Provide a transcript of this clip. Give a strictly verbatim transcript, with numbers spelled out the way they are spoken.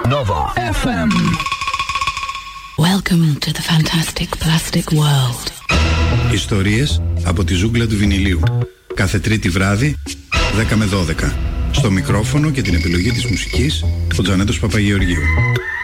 Nova εφ εμ. Welcome to the fantastic plastic world. Ιστορίες από τη ζούγκλα του βινιλίου. Κάθε Τρίτη βράδυ, δέκα με δώδεκα. Στο μικρόφωνο και την επιλογή της μουσικής, ο Τζανέτος Παπαγεωργίου.